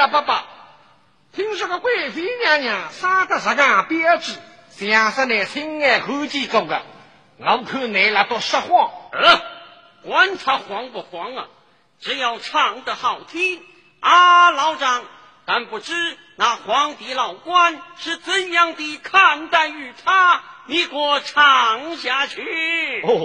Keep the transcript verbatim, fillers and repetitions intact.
呀，爸爸，听说个贵妃娘娘杀得这个标志，像是那亲眼看见过的，我看你那都说谎。 呃，管他慌不慌啊，只要唱得好听啊，老张。但不知那皇帝老官是怎样的看待于他，你给我唱下去。 哦，